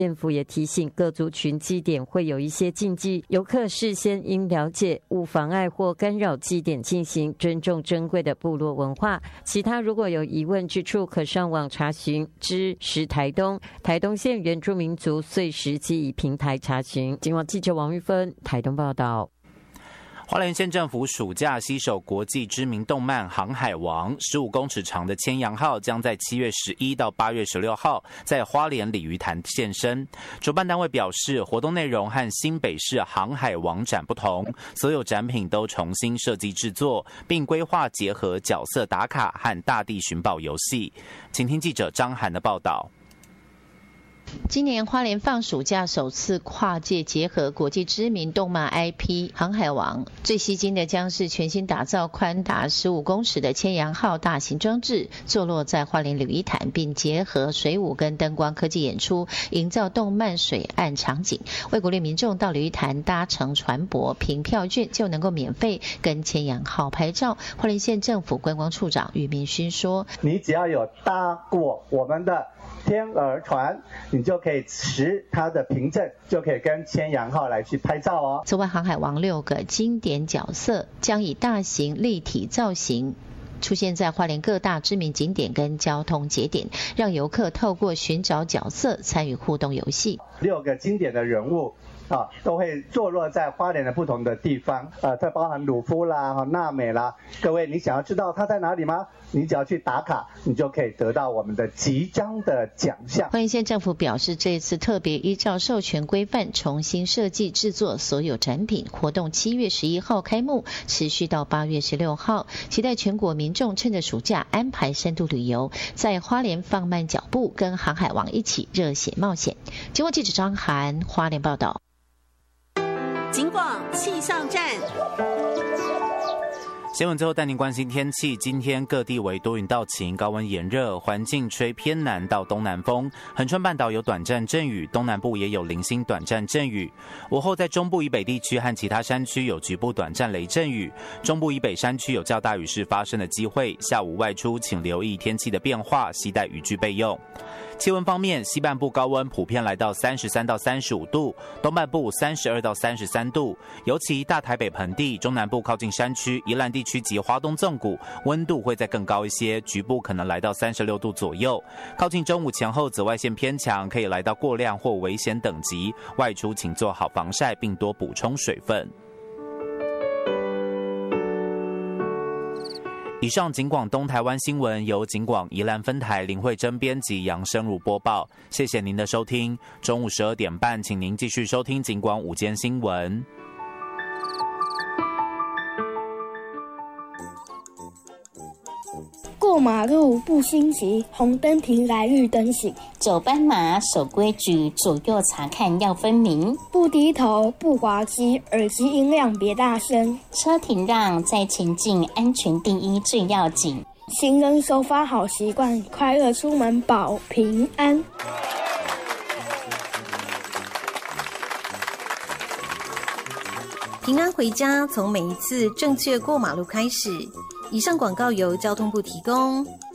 政府也提醒各族群祭典会有一些禁忌，游客事先应了解，勿妨碍或干扰祭典进行，尊重珍贵的部落文化。其他如果有疑问之处，可上网查询知识台东县原住民族岁时记忆平台查询。今晚记者王玉芬台东报道。 花莲县政府暑假携手国际知名动漫《航海王》，15公尺长的千阳号将在7月11到8月16号在花莲鲤鱼潭现身。主办单位表示，活动内容和新北市航海王展不同，所有展品都重新设计制作，并规划结合角色打卡和大地寻宝游戏。请听记者张涵的报道。 今年花莲放暑假首次跨界结合国际知名动漫 IP 航海王，最吸睛的将是全新打造宽达15公尺的千阳号大型装置，坐落在花莲鲤鱼潭，并结合水舞跟灯光科技演出，营造动漫水岸场景，为鼓励民众到鲤鱼潭搭乘船舶，凭票券就能够免费跟千阳号拍照。花莲县政府观光处长俞明勋说：“ 你只要有搭过我们的天鹅船，你就可以持它的凭证，就可以跟千阳号来去拍照哦。” 此外，航海王6个经典角色将以大型立体造型出现在花莲各大知名景点跟交通节点，让游客透过寻找角色参与互动游戏。 6个经典的人物都会坐落在花莲的不同的地方，这包含鲁夫啦、娜美啦。各位，你想要知道他在哪里吗？你只要去打卡，你就可以得到我们的即章的奖项。 花莲县政府表示，这一次特别依照授权规范重新设计制作所有展品，活动7月11号开幕，持续到8月16号。期待全国民众趁着暑假安排深度旅游，在花莲放慢脚步，跟航海王一起热血冒险。经过记者张涵花莲报道。 警广气象站。 新闻最后带您关心天气，今天各地为多云到晴，高温炎热，环境吹偏南到东南风，恒春半岛有短暂阵雨，东南部也有零星短暂阵雨。午后在中部以北地区和其他山区有局部短暂雷阵雨，中部以北山区有较大雨势发生的机会，下午外出请留意天气的变化，携带雨具备用。气温方面，西半部高温普遍来到33到35度，东半部32到33度，尤其大台北盆地、中南部靠近山区、宜兰地区及花东纵谷，温度会再更高一些，局部可能来到36度左右。靠近中午前后，紫外线偏强，可以来到过量或危险等级，外出请做好防晒，并多补充水分。以上警广东台湾新闻由警广宜兰分台林慧珍编辑，杨生如播报。谢谢您的收听。中午12点半，请您继续收听警广午间新闻。 过马路不心急，红灯停来绿灯行。 走斑马守规矩，左右查看要分明。 不低头不滑稽，耳机音量别大声。 车停让再前进，安全第一最要紧。 行人守法好习惯，快乐出门保平安。 平安回家，从每一次正确过马路开始。以上广告由交通部提供。